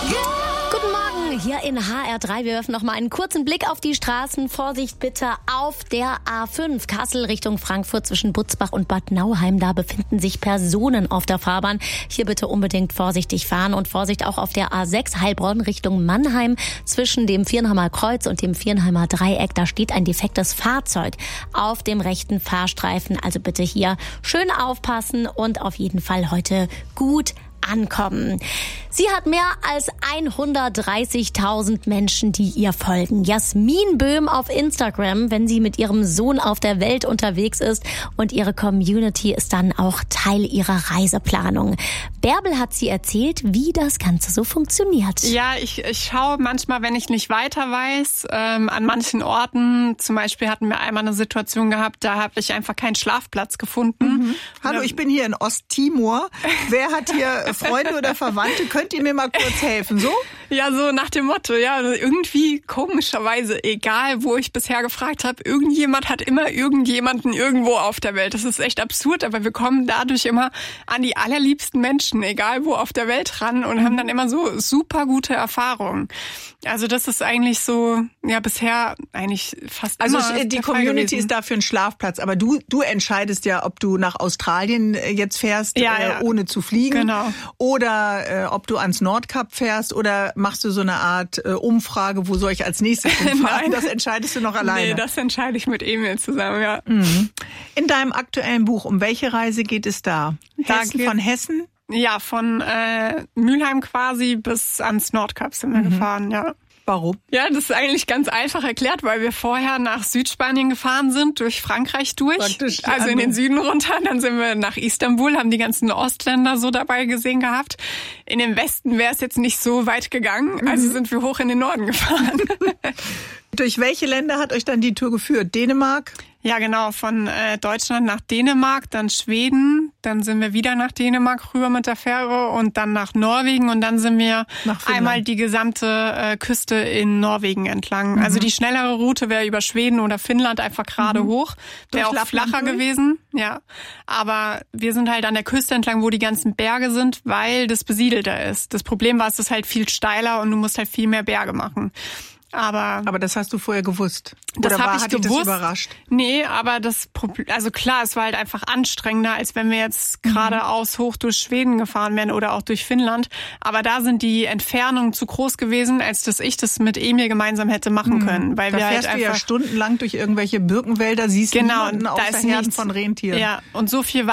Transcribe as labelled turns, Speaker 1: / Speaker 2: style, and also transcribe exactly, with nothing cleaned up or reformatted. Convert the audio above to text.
Speaker 1: Guten Morgen, hier in H R drei. Wir werfen noch mal einen kurzen Blick auf die Straßen. Vorsicht bitte auf der A fünf, Kassel Richtung Frankfurt zwischen Butzbach und Bad Nauheim. Da befinden sich Personen auf der Fahrbahn. Hier bitte unbedingt vorsichtig fahren und Vorsicht auch auf der A sechs, Heilbronn Richtung Mannheim. Zwischen dem Viernheimer Kreuz und dem Viernheimer Dreieck, da steht ein defektes Fahrzeug auf dem rechten Fahrstreifen. Also bitte hier schön aufpassen und auf jeden Fall heute gut ankommen. Sie hat mehr als hundertdreißigtausend Menschen, die ihr folgen. Jasmin Böhm auf Instagram, wenn sie mit ihrem Sohn auf der Welt unterwegs ist, und ihre Community ist dann auch Teil ihrer Reiseplanung. Bärbel hat sie erzählt, wie das Ganze so funktioniert.
Speaker 2: Ja, ich, ich schaue manchmal, wenn ich nicht weiter weiß, ähm, an manchen Orten. Zum Beispiel hatten wir einmal eine Situation gehabt, da habe ich einfach keinen Schlafplatz gefunden.
Speaker 3: Mhm. Hallo, ich bin hier in Osttimor. Wer hat hier Freunde oder Verwandte? Könnt ihr mir mal kurz helfen, so?
Speaker 2: Ja, so nach dem Motto, ja, irgendwie komischerweise, egal wo ich bisher gefragt habe, irgendjemand hat immer irgendjemanden irgendwo auf der Welt. Das ist echt absurd, aber wir kommen dadurch immer an die allerliebsten Menschen, egal wo auf der Welt ran, und haben dann immer so super gute Erfahrungen. Also das ist eigentlich so, ja, bisher eigentlich fast
Speaker 3: also
Speaker 2: immer
Speaker 3: Also die Community ist dafür ein Schlafplatz, aber du du entscheidest ja, ob du nach Australien jetzt fährst,
Speaker 2: ja,
Speaker 3: äh,
Speaker 2: ja.
Speaker 3: ohne zu fliegen,
Speaker 2: genau.
Speaker 3: oder äh, ob du ans Nordkap fährst, oder machst du so eine Art äh, Umfrage, wo soll ich als nächstes hinfahren? Das entscheidest du noch alleine.
Speaker 2: Nee, das entscheide ich mit Emil zusammen, ja.
Speaker 3: Mhm. In deinem aktuellen Buch, um welche Reise geht es da?
Speaker 2: da
Speaker 3: Hessen von Hessen?
Speaker 2: Ja, von äh, Mülheim quasi bis ans Nordkap sind wir mhm. gefahren, ja.
Speaker 3: Warum?
Speaker 2: Ja, das ist eigentlich ganz einfach erklärt, weil wir vorher nach Südspanien gefahren sind, durch Frankreich durch,
Speaker 3: Praktisch,
Speaker 2: also in den Süden runter. Dann sind wir nach Istanbul, haben die ganzen Ostländer so dabei gesehen gehabt. In den Westen wäre es jetzt nicht so weit gegangen, mhm. also sind wir hoch in den Norden gefahren.
Speaker 3: Durch welche Länder hat euch dann die Tour geführt? Dänemark?
Speaker 2: Ja, genau, von äh, Deutschland nach Dänemark, dann Schweden, dann sind wir wieder nach Dänemark rüber mit der Fähre und dann nach Norwegen, und dann sind wir einmal die gesamte äh, Küste in Norwegen entlang. Mhm. Also die schnellere Route wäre über Schweden oder Finnland einfach gerade mhm. hoch, wäre auch flacher gewesen. Ja, aber wir sind halt an der Küste entlang, wo die ganzen Berge sind, weil das besiedelter ist. Das Problem war, es ist halt viel steiler und du musst halt viel mehr Berge machen. Aber,
Speaker 3: aber das hast du vorher gewusst?
Speaker 2: Das
Speaker 3: Oder
Speaker 2: hab
Speaker 3: war,
Speaker 2: ich
Speaker 3: hat dich
Speaker 2: gewusst.
Speaker 3: das überrascht?
Speaker 2: Nee, aber das Problem, also klar, es war halt einfach anstrengender, als wenn wir jetzt mhm. geradeaus hoch durch Schweden gefahren wären oder auch durch Finnland. Aber da sind die Entfernungen zu groß gewesen, als dass ich das mit Emil gemeinsam hätte machen
Speaker 3: mhm.
Speaker 2: können. Weil
Speaker 3: da
Speaker 2: wir
Speaker 3: fährst
Speaker 2: halt
Speaker 3: du
Speaker 2: einfach
Speaker 3: ja stundenlang durch irgendwelche Birkenwälder, siehst
Speaker 2: genau,
Speaker 3: niemanden
Speaker 2: da
Speaker 3: außer
Speaker 2: ist
Speaker 3: Herden
Speaker 2: nichts.
Speaker 3: von Rentieren.
Speaker 2: Ja, und so viel